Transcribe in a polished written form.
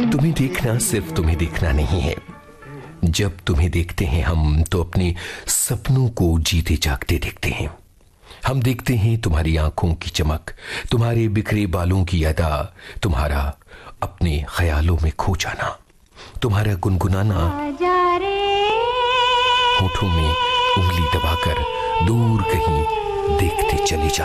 तुम्हें देखना सिर्फ तुम्हें देखना नहीं है, जब तुम्हें देखते हैं हम तो अपने सपनों को जीते जागते देखते हैं। हम देखते हैं तुम्हारी आंखों की चमक, तुम्हारे बिखरे बालों की अदा, तुम्हारा अपने ख्यालों में खो जाना, तुम्हारा गुनगुनाना, होठों में उंगली दबाकर दूर कहीं देखते चले जाना।